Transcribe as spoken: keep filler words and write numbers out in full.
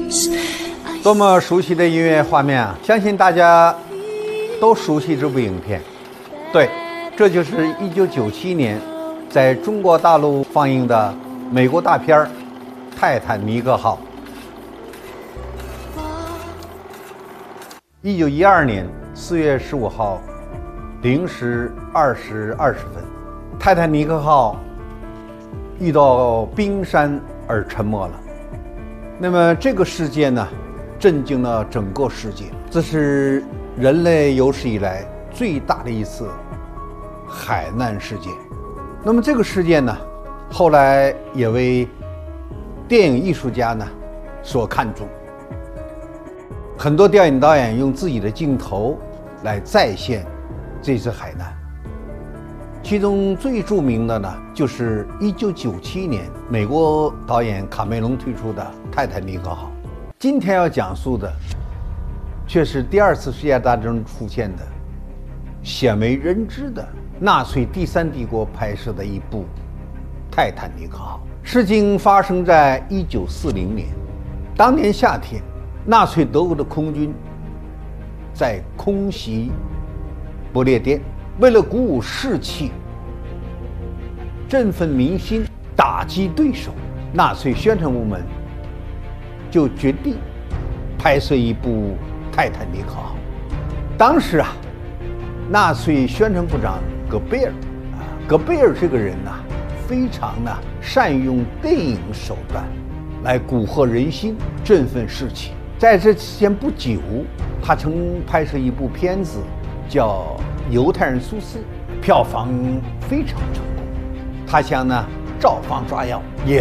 多么熟悉的音乐画面啊！相信大家都熟悉这部影片。对，这就是一九九七年在中国大陆放映的美国大片《泰坦尼克号》。一九一二年四月十五号零时二时二十分，泰坦尼克号遇到冰山而沉没了。那么这个事件呢，震惊了整个世界。这是人类有史以来最大的一次海难事件。那么这个事件呢，后来也为电影艺术家呢所看重。很多电影导演用自己的镜头来再现这次海难。其中最著名的呢，就是一九九七年美国导演卡梅隆推出的《泰坦尼克号》。今天要讲述的，却是第二次世界大战中出现的鲜为人知的纳粹第三帝国拍摄的一部《泰坦尼克号》。事情发生在一九四零年，当年夏天，纳粹德国的空军在空袭不列颠。为了鼓舞士气、振奋民心、打击对手，纳粹宣传部门就决定拍摄一部《泰坦尼克号》。当时啊，纳粹宣传部长戈贝尔啊，戈贝尔这个人呐、啊，非常呢善于用电影手段来蛊惑人心、振奋士气。在这期间不久，他曾拍摄一部片子叫《犹太人苏斯》，票房非常成功。他想呢照方抓药，也